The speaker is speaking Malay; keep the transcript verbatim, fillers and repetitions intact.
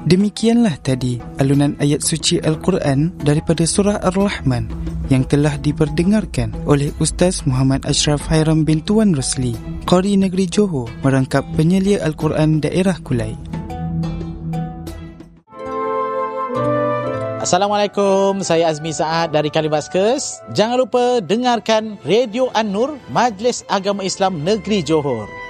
Demikianlah tadi alunan ayat suci Al-Quran daripada surah Ar-Rahman yang telah diperdengarkan oleh Ustaz Muhammad Ashraf Hairam bin Tuan Rosli, Qari Negeri Johor, merangkap penyelia Al-Quran daerah Kulai. Assalamualaikum, saya Azmi Saad dari Kalibaskus. Jangan lupa dengarkan Radio An-Nur, Majlis Agama Islam Negeri Johor.